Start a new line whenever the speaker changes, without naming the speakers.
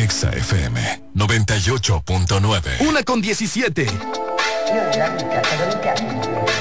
Exa FM 98.9.
1:17.
Io nella vita te lo richiamo.